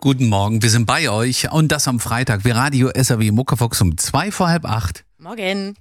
Guten Morgen, wir sind bei euch und das am Freitag. Wir Radio SAW Muckefox um 7:45. Morgen.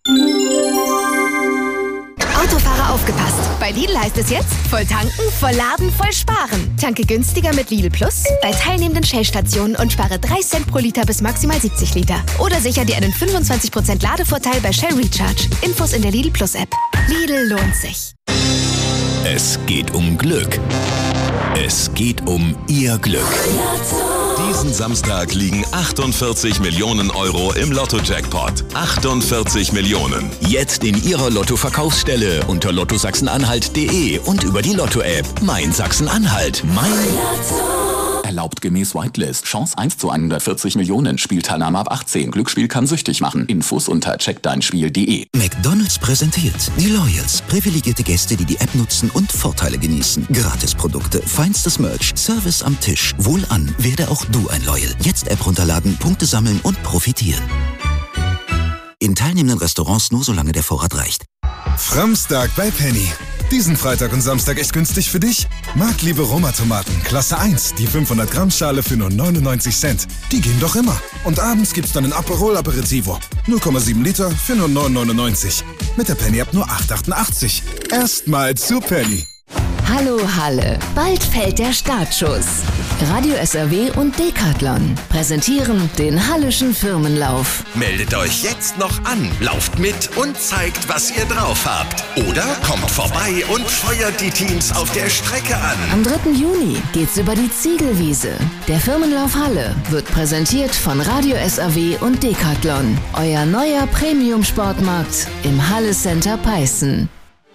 Autofahrer aufgepasst. Bei Lidl heißt es jetzt, voll tanken, voll laden, voll sparen. Tanke günstiger mit Lidl Plus bei teilnehmenden Shell-Stationen und spare 3 Cent pro Liter bis maximal 70 Liter. Oder sicher dir einen 25% Ladevorteil bei Shell Recharge. Infos in der Lidl Plus App. Lidl lohnt sich. Es geht um Glück. Es geht um Ihr Glück. Diesen Samstag liegen 48 Millionen Euro im Lotto-Jackpot. 48 Millionen. Jetzt in Ihrer Lotto-Verkaufsstelle unter lottosachsen-anhalt.de und über die Lotto-App. Mein Sachsen-Anhalt. Mein Lotto. Erlaubt gemäß Whitelist. Chance 1 zu 140 Millionen. Spielteilnahme ab 18. Glücksspiel kann süchtig machen. Infos unter checkdeinspiel.de. McDonald's präsentiert die Loyals. Privilegierte Gäste, die die App nutzen und Vorteile genießen. Gratisprodukte, feinstes Merch, Service am Tisch. Wohlan, werde auch du ein Loyal. Jetzt App runterladen, Punkte sammeln und profitieren. In teilnehmenden Restaurants nur solange der Vorrat reicht. Framstag bei Penny. Diesen Freitag und Samstag echt günstig für dich? Marktliebe Roma-Tomaten, Klasse 1, die 500 Gramm Schale für nur 99 Cent. Die gehen doch immer. Und abends gibt's dann ein Aperol Aperitivo. 0,7 Liter für nur 9,99. Mit der Penny-App nur 8,88. Erstmal zu Penny. Hallo Halle, bald fällt der Startschuss. Radio SAW und Decathlon präsentieren den Hallischen Firmenlauf. Meldet euch jetzt noch an, lauft mit und zeigt, was ihr drauf habt. Oder kommt vorbei und feuert die Teams auf der Strecke an. Am 3. Juni geht's über die Ziegelwiese. Der Firmenlauf Halle wird präsentiert von Radio SAW und Decathlon. Euer neuer Premium-Sportmarkt im Halle Center Peißen.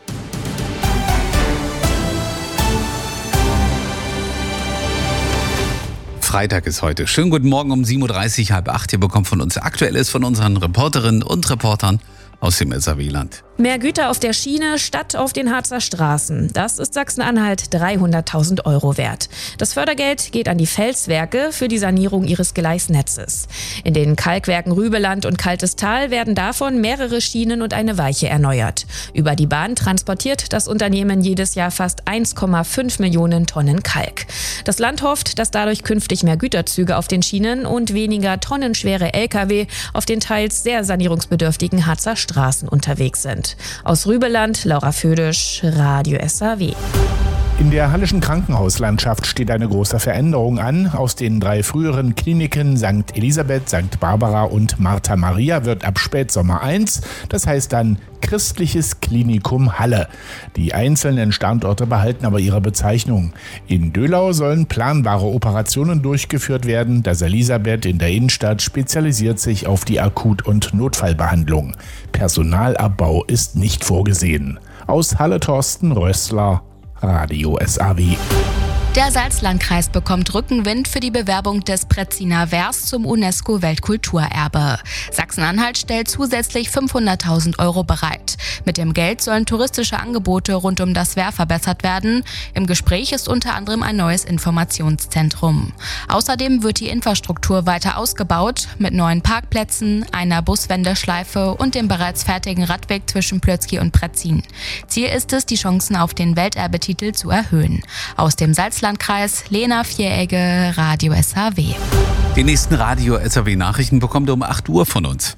Freitag ist heute. Schönen guten Morgen um 7:30 7:30. Ihr bekommt von uns Aktuelles von unseren Reporterinnen und Reportern aus dem SAW-Land. Mehr Güter auf der Schiene statt auf den Harzer Straßen. Das ist Sachsen-Anhalt 300.000 € wert. Das Fördergeld geht an die Felswerke für die Sanierung ihres Gleisnetzes. In den Kalkwerken Rübeland und Kaltes Tal werden davon mehrere Schienen und eine Weiche erneuert. Über die Bahn transportiert das Unternehmen jedes Jahr fast 1,5 Millionen Tonnen Kalk. Das Land hofft, dass dadurch künftig mehr Güterzüge auf den Schienen und weniger tonnenschwere Lkw auf den teils sehr sanierungsbedürftigen Harzer Straßen unterwegs sind. Aus Rübeland, Laura Födisch, Radio SAW. In der hallischen Krankenhauslandschaft steht eine große Veränderung an. Aus den 3 früheren Kliniken St. Elisabeth, St. Barbara und Martha Maria wird ab Spätsommer 1, das heißt dann Christliches Klinikum Halle. Die einzelnen Standorte behalten aber ihre Bezeichnung. In Döhlau sollen planbare Operationen durchgeführt werden. Das Elisabeth in der Innenstadt spezialisiert sich auf die Akut- und Notfallbehandlung. Personalabbau ist nicht vorgesehen. Aus Halle Thorsten Rössler, Radio SAW. Der Salzlandkreis bekommt Rückenwind für die Bewerbung des Pretziner Wehrs zum UNESCO-Weltkulturerbe. Sachsen-Anhalt stellt zusätzlich 500.000 € bereit. Mit dem Geld sollen touristische Angebote rund um das Wehr verbessert werden. Im Gespräch ist unter anderem ein neues Informationszentrum. Außerdem wird die Infrastruktur weiter ausgebaut mit neuen Parkplätzen, einer Buswendeschleife und dem bereits fertigen Radweg zwischen Plötzky und Pretzin. Ziel ist es, die Chancen auf den Welterbetitel zu erhöhen. Aus dem Salzlandkreis Lena Vieregge, Radio SAW. Die nächsten Radio SAW-Nachrichten bekommt ihr um 8 Uhr von uns.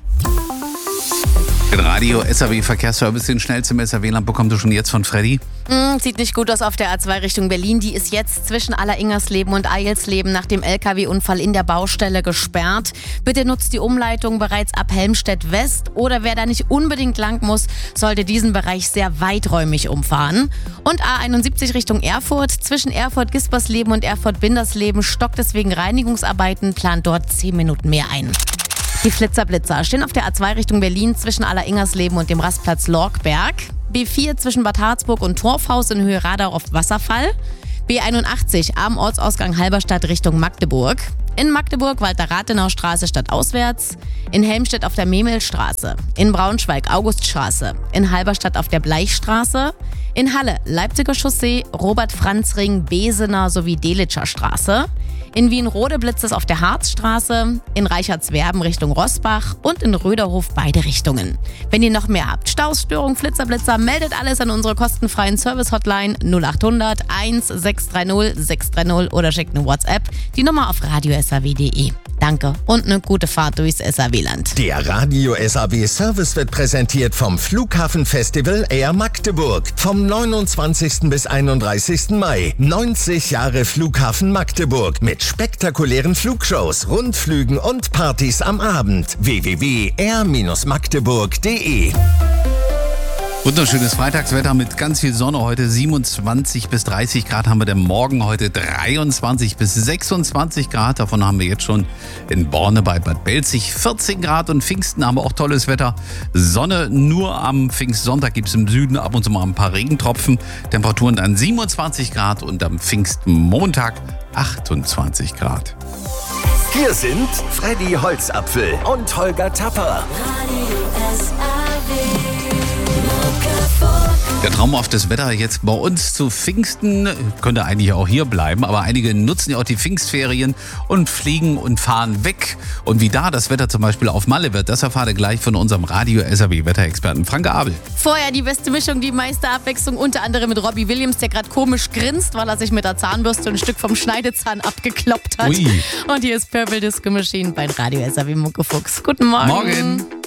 Den Radio SAW Verkehrsservice, den schnellsten im SAW-Land, bekommt ihr schon jetzt von Freddy. Sieht nicht gut aus auf der A2 Richtung Berlin. Die ist jetzt zwischen Alleringersleben und Eilsleben nach dem LKW-Unfall in der Baustelle gesperrt. Bitte nutzt die Umleitung bereits ab Helmstedt West. Oder wer da nicht unbedingt lang muss, sollte diesen Bereich sehr weiträumig umfahren. Und A71 Richtung Erfurt. Zwischen Erfurt-Gispersleben und Erfurt-Bindersleben stockt es wegen Reinigungsarbeiten. Plant dort 10 Minuten mehr ein. Die Flitzer-Blitzer stehen auf der A2 Richtung Berlin zwischen Alleringersleben und dem Rastplatz Lorkberg. B4 zwischen Bad Harzburg und Torfhaus in Höhe Radau auf Wasserfall. B81 am Ortsausgang Halberstadt Richtung Magdeburg. In Magdeburg Walter-Rathenau-Straße stadtauswärts. In Helmstedt auf der Memelstraße. In Braunschweig Auguststraße. In Halberstadt auf der Bleichstraße. In Halle Leipziger Chaussee, Robert-Franz-Ring, Besener sowie Delitscher Straße. In Wien-Rode blitzt es auf der Harzstraße, in Reichertswerben Richtung Rossbach und in Röderhof beide Richtungen. Wenn ihr noch mehr habt, Staus, Störung, Flitzer, Blitzer, meldet alles an unsere kostenfreien Service-Hotline 0800 1630 630 oder schickt eine WhatsApp. Die Nummer auf radio.saw.de. Danke und eine gute Fahrt durchs SAW-Land. Der Radio SAW Service wird präsentiert vom Flughafenfestival Air Magdeburg. Vom 29. bis 31. Mai. 90 Jahre Flughafen Magdeburg mit spektakulären Flugshows, Rundflügen und Partys am Abend. www.air-magdeburg.de. Wunderschönes Freitagswetter mit ganz viel Sonne. Heute 27 bis 30 Grad haben wir denn morgen. Heute 23 bis 26 Grad. Davon haben wir jetzt schon in Borne bei Bad Belzig 14 Grad. Und Pfingsten haben wir auch tolles Wetter. Sonne, nur am Pfingstsonntag gibt es im Süden ab und zu mal ein paar Regentropfen. Temperaturen dann 27 Grad und am Pfingstmontag 28 Grad. Hier sind Freddy Holzapfel und Holger Tapper. Der traumhaftes Wetter jetzt bei uns zu Pfingsten, könnte eigentlich auch hier bleiben, aber einige nutzen ja auch die Pfingstferien und fliegen und fahren weg. Und wie da das Wetter zum Beispiel auf Malle wird, das erfahrt ihr gleich von unserem Radio-SAW-Wetterexperten Frank Abel. Vorher die beste Mischung, die meiste Abwechslung, unter anderem mit Robbie Williams, der gerade komisch grinst, weil er sich mit der Zahnbürste ein Stück vom Schneidezahn abgekloppt hat. Ui. Und hier ist Purple Disco Machine bei Radio SAW Muckefuchs. Guten Morgen. Morgen.